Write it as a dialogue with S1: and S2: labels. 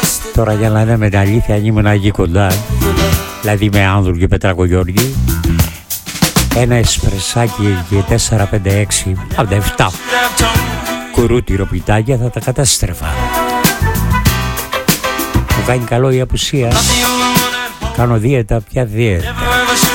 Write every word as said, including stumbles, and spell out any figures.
S1: Τώρα για να λέμε την αλήθεια, αν ήμουν εκεί κοντά, δηλαδή με Άνδρου και Πετρακογιώργη, ένα εσπρεσάκι και τέσσερα πέντε έξι από τα επτά κουρούτιρο πιτάκια θα τα κατάστρεφα. Μου κάνει καλό η απουσία. Κάνω δίαιτα, πια δίαιτα.